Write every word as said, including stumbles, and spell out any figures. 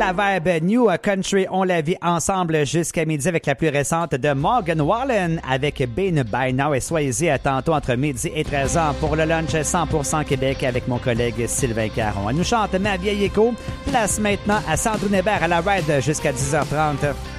la vibe New Country. On la vit ensemble jusqu'à midi avec la plus récente de Morgan Wallen avec Been By Now. Et soyez-y à tantôt entre midi et treize heures pour le lunch cent pour cent Québec avec mon collègue Sylvain Caron. Elle nous chante Ma vieille écho. Place maintenant à Sandrine Hébert à la ride jusqu'à dix heures trente.